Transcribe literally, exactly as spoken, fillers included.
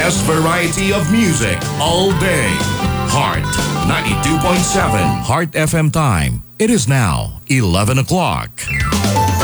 best variety of music all day. Heart ninety-two point seven. Heart F M time. It is now eleven o'clock.